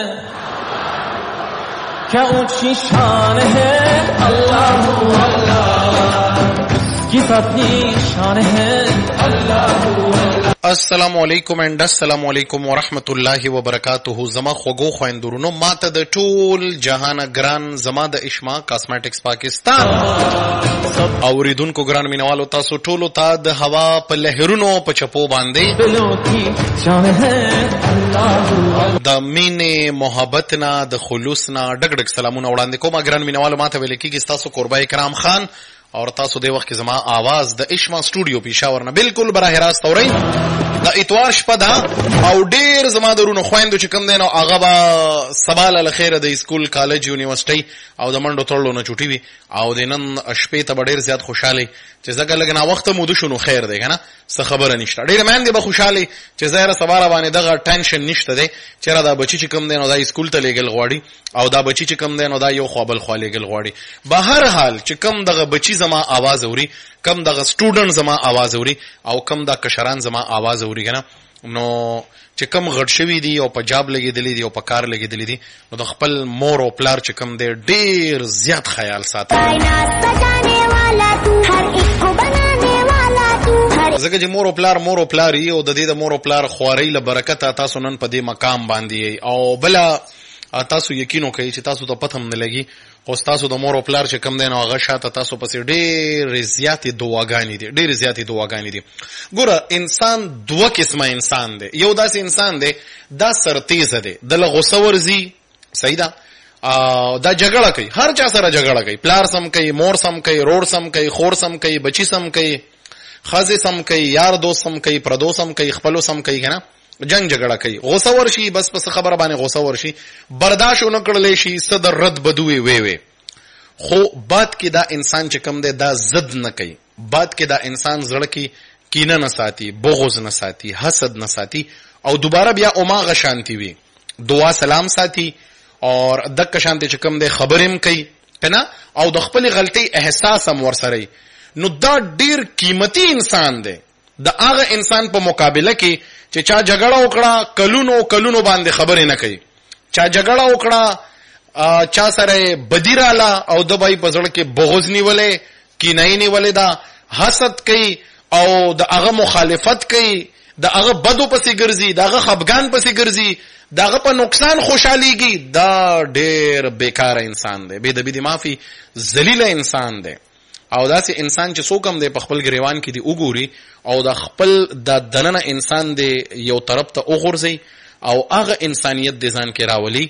क्या ऊंची शान है अल्लाह की अपनी शान है अल्लाह। السلام علیکم اند السلام علیکم ورحمت الله وبرکاته. زما خوږو خويندورونو ماته د ټول جهان ګران زما د اشما کاسمیټکس پاکستان اوریدونکو ګران مینوالو تاسو ټولو ته د هوا په لهرونو په چپو باندې د مینې محبت نه د خلوص نه ډګ ډګ سلامونه وړاندې کوم. ګران مینوالو ماته ویل کېږي تاسو قربای کرام خان اور تاسو د وخت کې زما आवाज د اشما سټوډیو پېښور نه بالکل براه راست اورئ. د اتوار شپه ده او ډیر زما درونو خويندو چې کوم دین او هغه به سبا له خیره د اسکول کالج یونیورسيټي او د منډو تړلو نه چوټي وي او د نن شپې ته ډیر زیات خوشاله چې زګر لګنا وخت مو د شنو خیر دی کنه څه خبره نشته. ډیر مان دی به خوشاله چې زهره سبا باندې دغه ټینشن نشته دی چې را دا بچی چې کوم دین او د اسکول ته لګل غواړي او دا بچی چې کوم دین او دا یو خوابل خالګل غواړي. به هر حال چې کوم دغه بچی زما आवाज اوري کم دغه سټوډنټ زما आवाज اوري او کم د کشران زما आवाज اوري کنه نو چې کم غټ شوی دی او په جاب لګیدلی دی او په کار لګیدلی دی نو د خپل مور او پلار چې کم دی ډیر زیات خیال ساتي زګه چې مور او پلار یو د دې د مور او پلار خواري له برکت تاسو نن په دې مقام باندې او بلا تاسو یقینو کوي چې تاسو ته پته هم نه لګي خو تاسو د مور او پلار چې کم دین او هغه شاته تاسو پسې ډېر زیاتې دعاګانې دي. ګوره انسان دوه قسمه انسان دی. یو داسې انسان دی دا سرتیزه دی دله غوسه ورځي صحیح ده دا جګړه کوي هر چا سره جګړه کوي پلار سم کوي مور سم کوي رور سم کوي خور سم کوي بچی سم کوي خازي سم کوي یار دوست سم کوي پردو سم کوي خپلو سم کوي کنه جنگ جګړه کوي غوسه ورشي بس خبره باندې غوسه ورشي برداشت نه کړلې شي صدر رد بدوي وي خو بعد کې دا انسان چې کم دی دا زد نه کوي. بعد کې دا انسان زړه کې کینه نه ساتي بغض نه ساتي حسد نه ساتي او دوباره بیا اوماغه شانتی وي دعا سلام ساتي اور دک شانتی چې کم دی خبرم کوي کنه او د خپل غلطي احساس هم ورسره. نو دا ډیر قیمتي انسان دی د هغه انسان په مقابله کې چې چا جګړه وکړه کلونو باندې خبرې نه کوي چا جګړه وکړه چا سره بدیراله او د بای بزړه کې بغض نیولې کینای نیولې دا حسد کوي او د هغه مخالفت کوي د هغه بدو پسې ګرځي د هغه خفګان پسې ګرځي د هغه په نقصان خوشاليږي دا ډېر بیکار انسان دی بے دبی دی معافي ذلیل انسان دی. او داسې انسان چې څوک هم دی په خپل ګریوان کې دی وګوري او د خپل د دننه انسان دی یو طرف ته وغورځي او هغه انسانیت د ځان کې راولي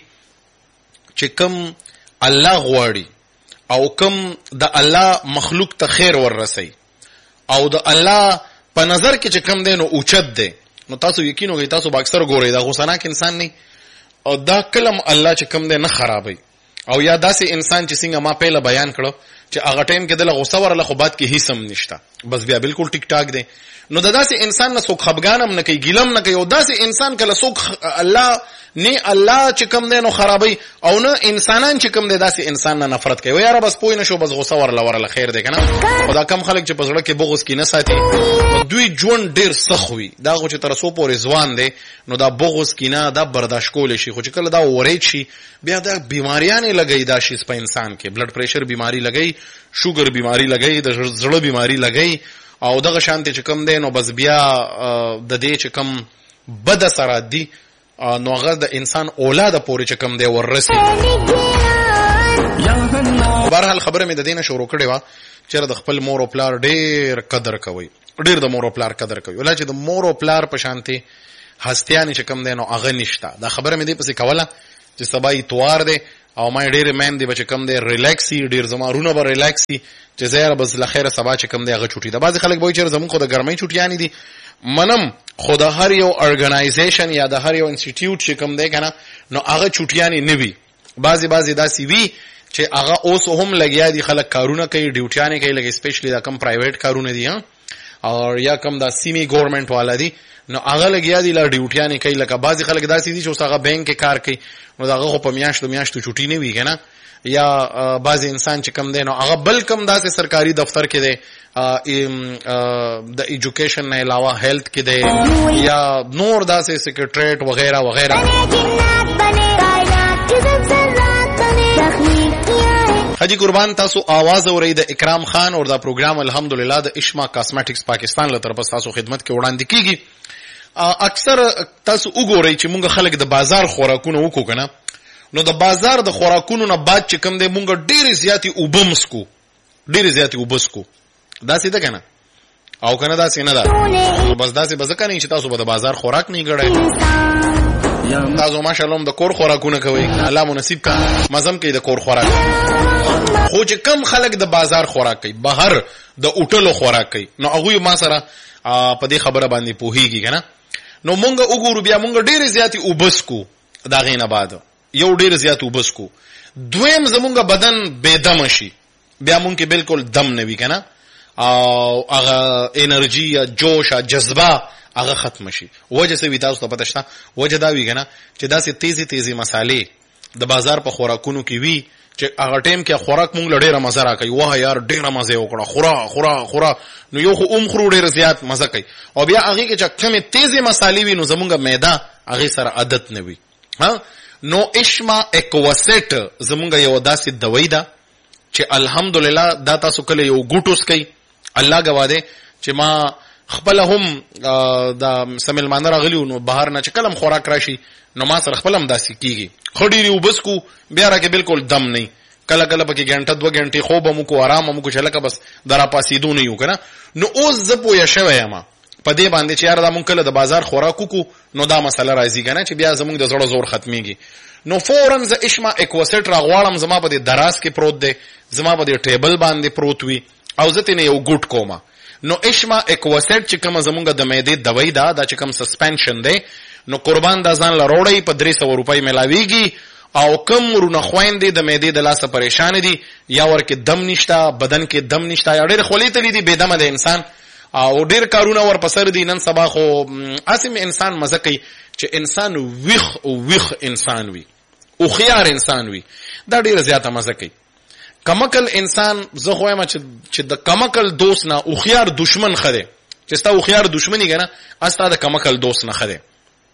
چې کم الله غواړي او کم د الله مخلوق ته خیر وررسي او د الله په نظر کې چې کم دی نو اوچت دی نو تاسو یقینو کوي تاسو با اکثر ګورئ دا غوسناک انسان نه او دا کلم الله چې کم دی نه خرابوي او یا داسې انسان چې څنګه ما پهله بیان کړو چې هغه ټیم کې دله غوسه ورله خو بعد کې هیڅ هم نشته بس بیا بالکل ټیک ټاک دی. نو داسې انسان نه څوک خفګان هم نه کوي ګیلم نه کوي او داسې انسان کله څوک الله چې کم دی نو خرابوي او نه انسانان چې کم دی داسې انسان نه نفرت کوي یاره بس پوه نه شو بس غوسه ورله خیر دی کنه خو دا کم خلک چې په زړه کې بغض کې نه ساتي دوی ژوند ډېر سخت وي دا خو چې تر څو پورې ځوان دی نو دا بغض کې نه دا برداشت کولی شي خو چې کله دا ورید شي بیا دا بیماریانې لګوي دا شي په انسان کې بلډ پریشر بیماری لګوي شوګر بیماری لګوي د زړه بیماری لګوي او دغه شانتي چې کم دی نو بس بیا د دې چې کم بد اثرات دي نو هغه د انسان اولاده پورې چې کم دی وررسي. بهرحال خبره مې د دې نه شروع کړې وه چې د خپل مور او پلار ډېر قدر کوئ ډېر د مور او پلار قدر کوي ولا چې د مور او پلار په شانتي هستیانې چې کم دی نو هغه نشته. دا خبره مې دې پسې کوله چې سبا اتوار دی او ما ډېر مین دی چې کم دی ریلیکسي ډېر زمارونه به ریلیکسي چې زه بس لخیره سبا چې کم دی هغه چوټي ده. بعضې خلک به وایي چې زموږ خو د ګرمۍ چوټیانې دي منم خو د هر یو ارګنایزیشن یا د هر یو انسټیټیوټ چې کم دی کنه نو هغه چوټیانې نه وي بعضې داسې وي چې هغه اوس هم لګیا دي خلک کارونه کوي ډیوټیانې کوي لکه اسپیشلی دا کم پرایویټ کارونه دي او یا کم دا سیمی ګورنمنت والا دي نو هغه لګیا دي لا ډیوټیانې کوي لکه بعضې خلک داسې دي چې اوس هغه بینک کې کار کوي نو د هغه خو په میاشتو چوټي نه وي که نه یا بعضې انسان چې کم دی نو هغه بل کم داسې سرکاري دفتر کې دی د ایجوکیشن نه علاوه هیلث کې دی یا نور داسې سیکریټریټ وغیرہ وغیرہ حجی قربان تاسو आवाज اورئ د اکرام خان او دا پروګرام الحمدلله د اشما کاسمیټکس پاکستان له طرفه تاسو خدمت کې وړاندې کیږي. اکثر تاسو وګورئ چې مونږ خلک د بازار خوراکونه وکړو کنه، نو د بازار د خوراکونو نه بعد چې کوم دی مونږ ډېر زیاتی وبمسکو، ډېر زیاتی وبسکو. دا څه ده کنه او کنه دا څه نه ده، بس دا څه بس کنه چې تاسو به د بازار خوراک نه ګړئ. تاسو ماشاءالله د کور خوراکونه کوي، الله مو نصیب کا مزم کوي د کور خوراک. خو چې کم خلک د بازار خوراک کوي، بهر د اوټلو خوراک کوي، نو هغه ما سره په دې خبره باندې پوهیږي کنه. نو مونږ وګورو بیا مونږ ډېر زیاتی وبسکو، دا غینه بعد یو ډېر زیات وبسکو، دویم زمونږ بدن بے دم شي، بیا مونږ کې بالکل دم نه وی کنه، او هغه انرژي یا جوش یا جذبه هغه ختم شي. وجه څه وی تاسو ته پته شته؟ وجه دا وی کنه چې داسې تیزی مسالې د بازار په خوراکونو کې وی چې هغه ټیم کې خوراک مونږ ډېره مزه راکوي، واه یار ډېره مزه وکړه، خورا نو یو خو خورو ډېر زیات مزه کوي، او بیا هغه کې چې کمه تیزی مسالې وی نو زمونږ معده هغه سره عادت نه وي. ها نو اشما اکواسیټ زمونږ یو داسې دوی ده چې الحمدلله دا تاسو کله یو ګوټوس کوي، الله گواده چې ما خپل هم دا سملمانه راغلیو نو بهر نه چې کلم خوراک راشي نو ما سره خپل هم داسې کیږي، خډيري وبسکو بیا راکه بالکل دم نه، کله پکې غنټه 2 غنټې خوب مو کو آرام مو کو چلکه بس درا پاسیدو نه یو کنه. نو اوس زپو یا شوی ما په دې باندې چې یار دا مونږ کله د بازار خوراکو کو نو دا مسله راځي کنه چې بیا زمونږ د زړه زور ختميږي. نو فورن ز اشما اکواسیټ راغواړم، زما په دې دراز کې پروت دی، زما په دې ټیبل باندې پروت وي او زه تنه یو ګوټ کومه. نو اشما اکواسیټ چې کوم زمونږ د معدې دوی دا چې کوم سسپنشن دی، نو قربان دا ځان لروړی په 300 روپۍ ملاويږي، او کم رونه خويندې د معدې د لاسه پریشان دي، یا ورکه دم نشتا، بدن کې دم نشتا، یا ډېر خولې تلې دي، بے دمه د انسان او ډېر کارونه ورپسر دي. نن سبا خو اسیم انسان مزه کوي چې انسان ویخ انسان وي او خيار انسان وي، دا ډېر زیاته مزه کوي. کمکل انسان زه خو یم چې د کمکل دوست نه او خيار دشمن خده، چې ستا او خيار دشمنی کنه استا د کمکل دوست نه خده.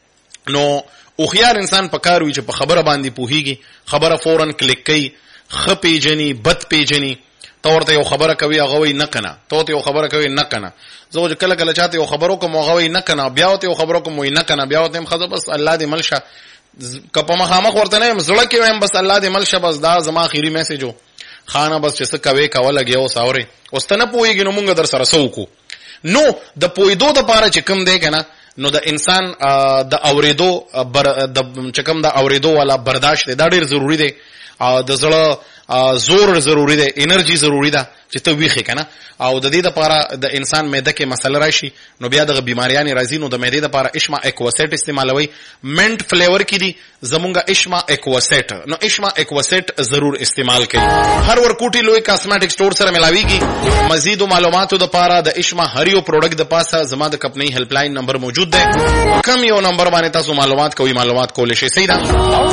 نو او خيار انسان په کار وي چې په خبره باندې پوهیږي، خبره فورن کلیک کوي، خپې جنې بد پیجنې، تورته یو خبره کوي هغه وی نه کنه، ته یو خبره کوي نه کنه، زه کله چاته یو خبرو کوم هغه وی نه کنه، بیا ته یو خبرو کوم وی نه کنه، بیا ته خزه بس الله دې ملشه کپه مخامخ ورته نه زړه کې ویم بس الله دې ملشه، بس دا زما اخیری میسجو خانه بس چې څه کوي کوله گیو ساوري واستنه پويږي. نو مونږ در سره سوکو. نو د پویدو د پاره چې کوم دی کنه، نو د انسان د اوریدو د چې کوم د اوریدو والا برداشت دا ډیر ضروری دی، د زړه زور ضروری دی، انرژي ضروری ده چې ته ویخې کنه. او د دې لپاره د انسان معده کې مسله راشي نو بیا د بیماریان راځي. نو د معدې لپاره اشما اکواسیټ استعمالوي، منټ فلیور کې دي زمونږه اشما اکواسیټ. نو اشما اکواسیټ ضرور استعمال کړئ، هر ورکوټي لوی کاسمیټک سٹور سره ملاويږي. مزید معلوماتو د لپاره د اشما هر یو پروډکټ د پاسه زما د کمپنی هیلپ لاین نمبر موجود دی، کم یو نمبر باندې تاسو معلومات کولای شئ. صحیح ده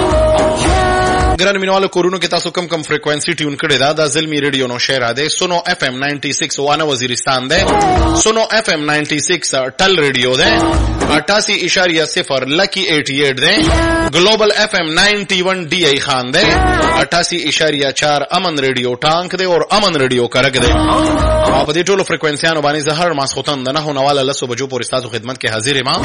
ګران مینوالو، کورونو کې تاسو کم فریکوئنسي ټیون کړی دا د زلمی ریډیو نو شیر اده سونو اف ام 96 وانا وزیرستان ده، سونو اف ام 96 ټل ریډیو ده 88.0 لکی 88 ده، ګلوبل اف ام 91 ډي اي خان ده 88.4 امن ریډیو ټانک ده او امن ریډیو کرک ده. په دې ټولو فریکوئنسيانو باندې زهر ماسختن د 9:09 بجو پورې تاسو خدمت کې حاضر یم.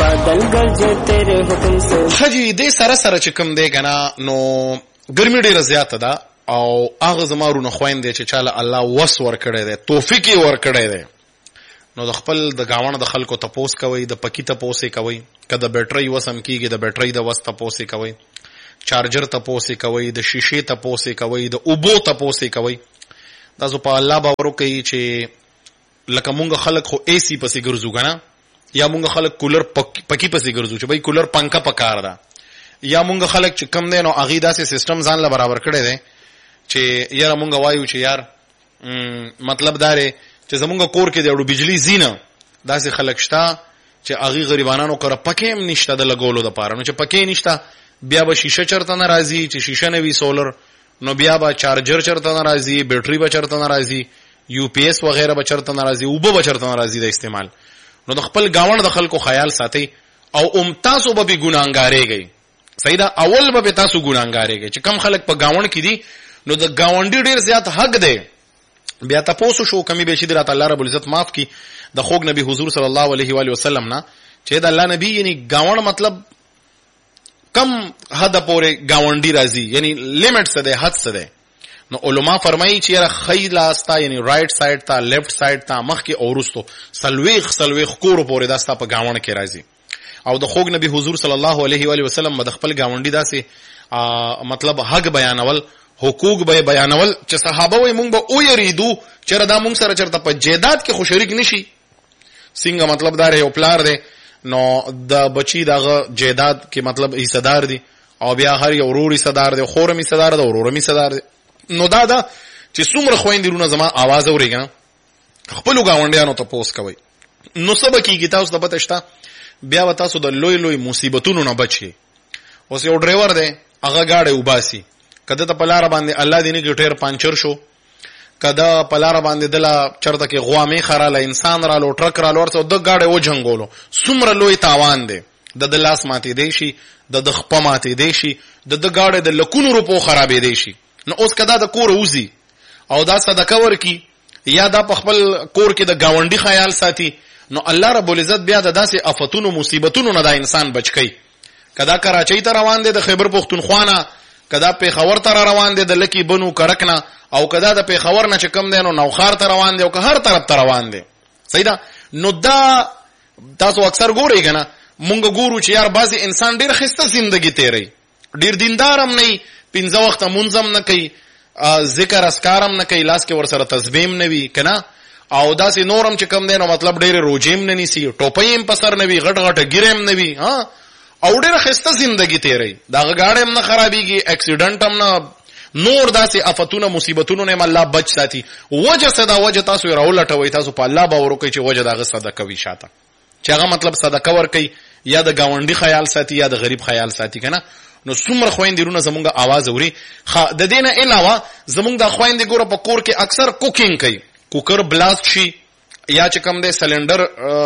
حجی دې سره چې کوم دی کنه، نو ګرمي ډیره زیاته ده او هغه زمارونه خويندې چې چاله الله وس ور کړی دی، توفیق ور کړی دی، نو د خپل د گاوند د خلکو تپوس کوي، د پکی تپوس کوي، کله بیټری وسم کیږي د بیټری د وس تپوس کوي، چارجر تپوس کوي، د شیشې تپوس کوي، د اوبو تپوس کوي. دا زه په الله باور کوي چې لکه مونږ خلک خو اي سي پسې ګرځو کنه، یا مونږ خلک کولر پکی پسې ګرځو چې بھائی کولر پنکا پکار ده، یا مونږ خلک چې کم دي نو اغه داسې سیستم ځان له برابر کړي دي چې یاره مونږ وایو چې یار مطلب داره چې زمونږ کور کې د اړو بجلی زینه داسې خلک شته چې اغه غریبانو کړه پکې هم نشته د لګولو د پاره، نو چې پکې نشته بیا به شیشه چرته ناراضي، چې شیشه نه وی سولر نو بیا به چارجر چرته ناراضي، بیټری به چرته ناراضي، یو پی ایس وغیرہ به چرته ناراضي، او به چرته ناراضي د استعمال. نو د خپل گاوند د خلکو خیال ساتي او تاسو به ګناګارېږئ. صحیح ده، اول به تاسو ګناګارېږئ چې کم خلک په گاوند کې دي نو د گاونډي ډیر زیات حق دی. بیا تاسو شو کمی به شي درته الله رب العزت معاف کی د خوګ نبی حضور صلی الله علیه و علیه وسلم نه چې د الله نبی یعنی گاوند مطلب کم حد پورې گاونډي راځي یعنی لیمټ څه دی حد څه دی. نو علما فرمایي چې یاره خی لاستا یعنی رائټ سایډ تا لیفټ سایډ تا مخ کې اورستو سلويخ کور پورې داستا په گاوند کې راځي. او د خوګ نبی حضور صلی الله علیه و علیه وسلم د خپل گاونډي داسې مطلب حق بیانول حقوق به بیانول چې صحابه وي مونږ به او یریدو چې دا مونږ سره چرته په جیدات کې خو شریک نشي. څنګه مطلب دا یو پلار دی نو د بچی دغه جیدات کې مطلب حصدار دي او بیا هر یو ورور حصدار دی خورم حصدار دی ورورم حصدار دی. نو دا چې څومره خويندرونه زما आवाज اوريګا خپل گاونډیانو ته پوس کوي نو سبا کیږي تاسو د پتهشتا بیا و تاسو د لوی مصیبتونو نه بچي. اوس یو ډرایور دی هغه گاډي وباسي کده ته پلار باندې الله دې نه ګټیر پانچر شو کده پلار باندې دلا چرته کې غوامې خراله انسان را لو ټرک را لورته د گاډي و جنگولو څومره لوی تاوان دی د لاس ماتې دی شي د خپه ماتې دی شي د گاډي د لکونو روپو خرابې دی شي. نو اوس کدا د کور وزي او دا صدقه ورکی یا دا په خپل کور کې د گاونډي خیال ساتي نو الله رب العزت بیا د داسې آفتونو مصیبتونو نه دا انسان بچکی. کدا کراچۍ ته روان دي د خیبر پختونخوا کدا پیښور ته روان دي د لکی بنو کرکنا او کدا د پیښور نه چکم دي نو نوخار ته روان دي او که هر طرف ته روان دي. صحیح ده. نو دا تاسو اکثر ګورئ کنه مونږ ګورو چې یار بعضی انسان ډیر خسته ژوندۍ تیری ډیر دیندارم نه 15 وخت منظم نه کوي ذکر اسکارم نه کوي لاس کې ور سره تسبیح نه وی کنه او داسې نورم چې کم دی نو مطلب ډېر روجیم نه نیسی ټوپیم په سر نه وي غټ ګیرم نه وي ها او ډېر خسته ژوندۍ تیری دا غاړې هم نه خرابېږي اکسیډنټ هم نه نور داسې آفتونه مصیبتونو نه الله بچ ساتي. وجه صدا وجه تاسو راولټوي تاسو په الله باور کوي چې وجه دغه صدقه وي شاته چې هغه مطلب صدقه ور کوي یا د گاونډي خیال ساتي یا د غریب خیال ساتي کنه. نو څومره خويندرونه زمونږه आवाज اوري د دینه علاوه زمونږ د خويندې ګوره په کور کې اکثر کوکینګ کوي کوکر بلاست شي یا چې کوم دی سلندر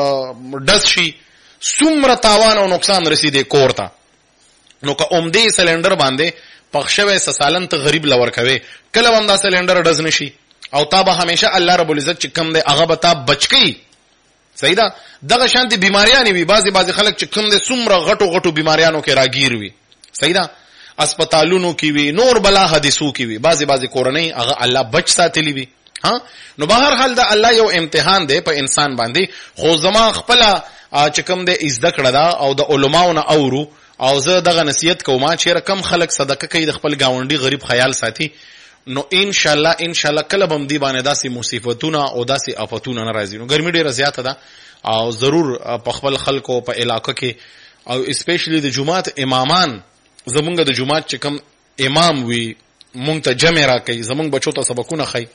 ډس شي څومره تاوان او نقصان رسیدي کور ته. نو که اومدې سلندر باندې پخښوي سالن ته غریب لور کوي کله هم دا سلندر ډز نشي او تا به همیشه الله رب العزت چې کوم دی هغه به تا بچکی. صحیح ده. دغه شانتي بیماریاں وي بعضي خلک چې کوم دی څومره غټو بیماریانو کې راګیر وي. صحیح ده. اسپیټالونو کې وي نور بلا حدیثو کې وي بعضي کورنۍ هغه الله بچ ساتلی وي. ها نو بهر حال دا الله یو امتحان دی په انسان باندې خو زما خپل چې کوم دی عزت کړه دا او د علماو نه اورو او زه دغه نصیحت کوم چې رقم خلک صدقه کوي د خپل گاونډي غریب خیال ساتي نو ان شاء الله کله بم دی باندې داسې مصیبتونه او داسې آفتونه ناراضي. نو ګرمي ډیره زیاته ده او ضرور په خپل خلکو په علاقه کې او اسپیشلی د جمعات امامان زمونږ د جمعات چې کوم امام وي مونږ ته جمع را کوي زمونږ بچو ته سبقونه خي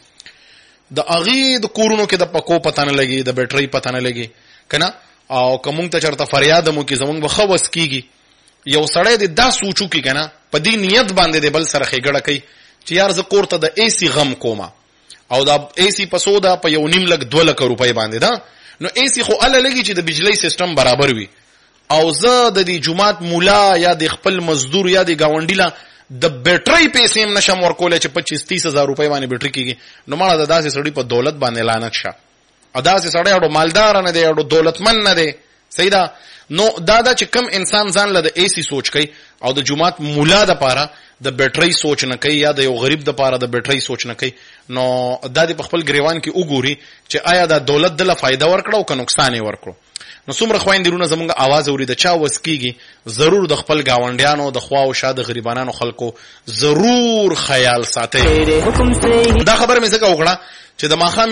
د اغي د کورونو کې د پکو پته نه لګي د بیټرۍ پته نه لګي کنه او کوم ته چرته فریاد مو کې زمونږ بخوس کیږي یو سړی د دا سوچو کې کنه په دې نیت باندې د بل سره خېګړه کوي چې یار ز کور ته د ایسی غم کومه او دا ایسی پسودا په 1.5 لک 2 لک روپۍ باندې دا نو ایسی خو اله لګي چې د بجلی سیستم برابر وي او زه د دې جمعات مولا یا د خپل مزدور یا د گاونډی لا د بیټری پیسې هم نشم ورکول چې 25-30 هزار روپۍ باندې بیټری کیږي. نو مړه د داسې سړی په دولت باندې لعنت شه ادا سي سړی اړو مالدار نه دی اړو دولتمن نه دی. صحیح ده. نو دا چې کم انسان ځان له د ایسی سوچ کوي او د جمعات مولا د پاره د بیټری سوچ نه کوي یا د یو غریب د پاره د بیټری سوچ نه کوي نو دا د خپل گریوان کې وګوري چې آیا د دولت د له فائدہ ورکړو او که نقصان یې ورکړو. نو څومره خويندرونه زمونږ आवाज اوري د چا وسکیږي ضرور د خپل گاونډیانو د خوا او شاده غریبانو خلکو ضرور خیال ساتي. دا خبر مې څنګه وکړه چې د ماخام